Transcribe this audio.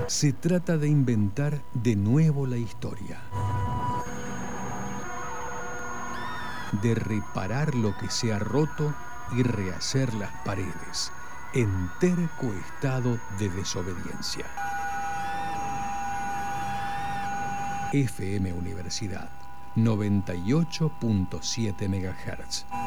Se trata de inventar de nuevo la historia. De reparar lo que se ha roto y rehacer las paredes en terco estado de desobediencia. FM Universidad 98.7 MHz.